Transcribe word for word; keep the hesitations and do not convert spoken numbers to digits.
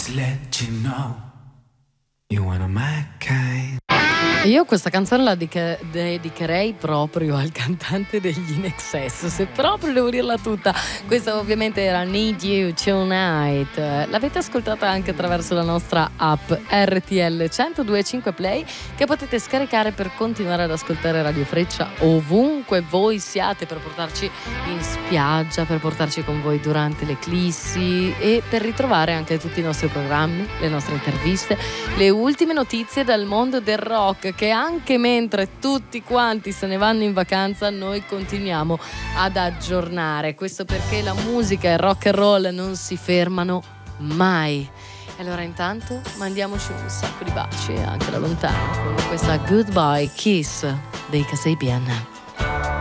just let you know you wanna my kind. Io questa canzone la dica- dedicherei proprio al cantante degli In Excess, se proprio devo dirla tutta. Questa ovviamente era Need You Tonight. L'avete ascoltata anche attraverso la nostra app R T L centodue e cinque Play, che potete scaricare per continuare ad ascoltare Radio Freccia ovunque voi siate, per portarci in spiaggia, per portarci con voi durante le eclissi e per ritrovare anche tutti i nostri programmi, le nostre interviste, le ultime notizie dal mondo del rock, che anche mentre tutti quanti se ne vanno in vacanza noi continuiamo ad aggiornare. Questo perché la musica e il rock and roll non si fermano mai. E allora intanto mandiamoci un sacco di baci anche da lontano con questa Goodbye Kiss dei Kasabian.